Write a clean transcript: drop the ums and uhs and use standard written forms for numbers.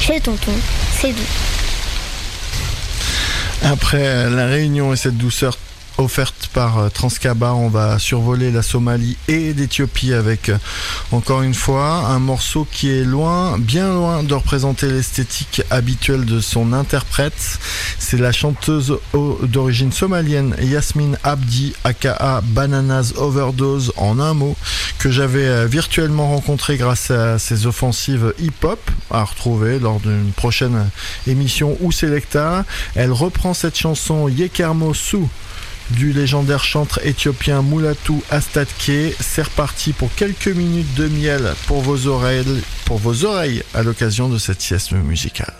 chez tonton, c'est doux. Après la Réunion et cette douceur offerte par Transcaba, on va survoler la Somalie et l'Éthiopie avec, encore une fois, un morceau qui est loin, bien loin de représenter l'esthétique habituelle de son interprète. C'est la chanteuse d'origine somalienne Yasmine Abdi, aka Bananas Overdose en un mot, que j'avais virtuellement rencontré grâce à ses offensives hip-hop, à retrouver lors d'une prochaine émission ou Selecta. Elle reprend cette chanson Yekermo Su du légendaire chanteur éthiopien Mulatu Astatke. C'est reparti pour quelques minutes de miel pour vos oreilles à l'occasion de cette sieste musicale.